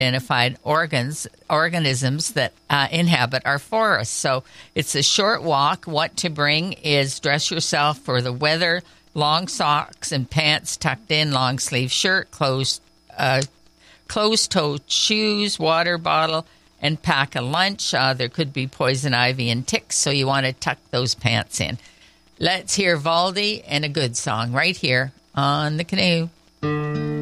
identified organisms that inhabit our forests. So it's a short walk. What to bring is dress yourself for the weather, long socks and pants tucked in, long sleeve shirt, closed-toed shoes, water bottle, and pack a lunch. There could be poison ivy and ticks, so you want to tuck those pants in. Let's hear Valdi and a good song right here on The Canoe.